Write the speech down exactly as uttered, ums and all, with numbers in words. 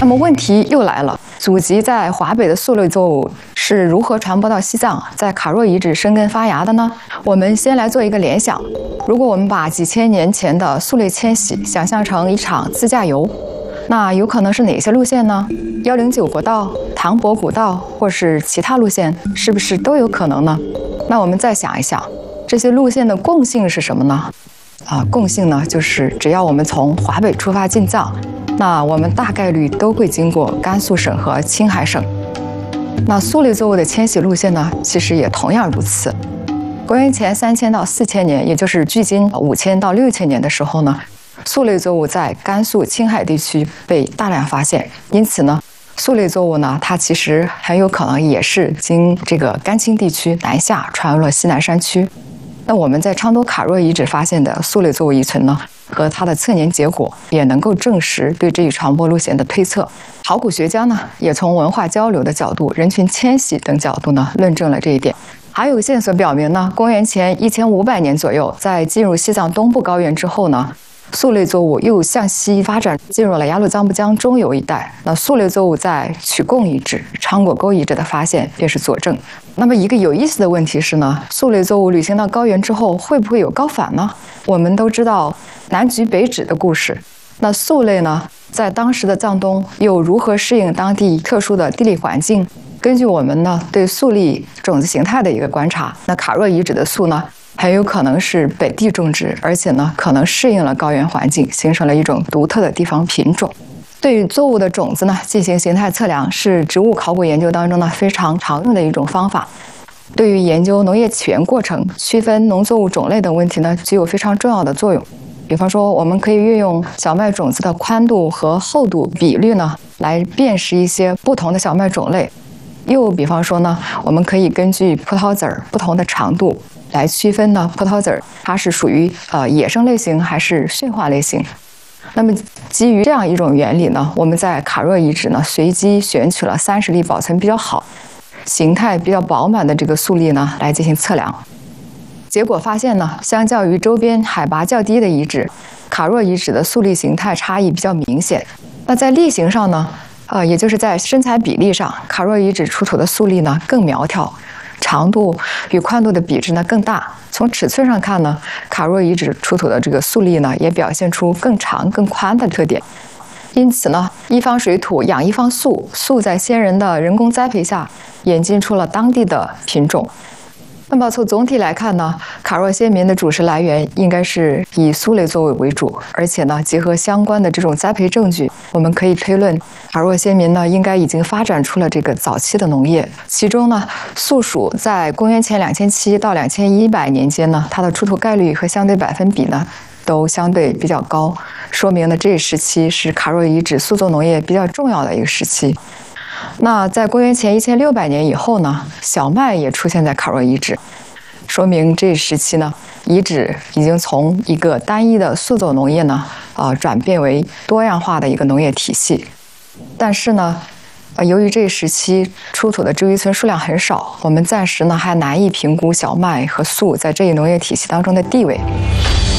那么问题又来了，祖籍在华北的粟类作物是如何传播到西藏，在卡若遗址生根发芽的呢？我们先来做一个联想，如果我们把几千年前的粟类迁徙想象成一场自驾游，那有可能是哪些路线呢？一零九国道、唐伯古道，或是其他路线，是不是都有可能呢？那我们再想一想，这些路线的共性是什么呢？啊，共性呢，就是只要我们从华北出发进藏，那我们大概率都会经过甘肃省和青海省。那粟类作物的迁徙路线呢，其实也同样如此。公元前三千到四千年，也就是距今五千到六千年的时候呢，粟类作物在甘肃、青海地区被大量发现，因此呢，粟类作物呢，它其实很有可能也是经这个甘青地区南下传入了西南山区。那我们在昌都卡若遗址发现的粟类作物遗存呢，和它的测年结果也能够证实对这一传播路线的推测。考古学家呢，也从文化交流的角度、人群迁徙等角度呢，论证了这一点。还有线索表明呢，公元前一千五百年左右，在进入西藏东部高原之后呢，粟类作物又向西发展，进入了雅鲁藏布江中游一带。那粟类作物在曲贡遗址、昌果沟遗址的发现便是佐证。那么一个有意思的问题是呢，粟类作物旅行到高原之后，会不会有高反呢？我们都知道南橘北枳的故事，那粟类呢，在当时的藏东又如何适应当地特殊的地理环境？根据我们呢对粟粒种子形态的一个观察，那卡若遗址的粟呢，很有可能是本地种植，而且呢，可能适应了高原环境，形成了一种独特的地方品种。对于作物的种子呢进行形态测量，是植物考古研究当中呢非常常用的一种方法。对于研究农业起源过程、区分农作物种类等问题呢，具有非常重要的作用。比方说，我们可以运用小麦种子的宽度和厚度比率呢，来辨识一些不同的小麦种类。又比方说呢，我们可以根据葡萄籽儿不同的长度来区分呢，葡萄籽儿它是属于呃野生类型还是驯化类型。那么基于这样一种原理呢，我们在卡若遗址呢随机选取了三十粒保存比较好、形态比较饱满的这个粟粒呢来进行测量。结果发现呢，相较于周边海拔较低的遗址，卡若遗址的粟粒形态差异比较明显。那在粒型上呢，呃，也就是在身材比例上，卡若遗址出土的粟粒呢更苗条，长度与宽度的比值呢更大。从尺寸上看呢，卡若遗址出土的这个粟粒呢也表现出更长更宽的特点。因此呢，一方水土养一方粟，粟在先人的人工栽培下演进出了当地的品种。那么从总体来看呢，卡若先民的主食来源应该是以粟类作物为主，而且呢，结合相关的这种栽培证据，我们可以推论，卡若先民呢应该已经发展出了这个早期的农业。其中呢，粟属在公元前两千七到两千一百年间呢，它的出土概率和相对百分比呢都相对比较高，说明呢这一时期是卡若遗址粟作农业比较重要的一个时期。那在公元前一千六百年以后呢，小麦也出现在卡若遗址，说明这一时期呢，遗址已经从一个单一的粟作农业呢，呃，转变为多样化的一个农业体系。但是呢，呃，由于这一时期出土的植物遗存数量很少，我们暂时呢还难以评估小麦和粟在这一农业体系当中的地位。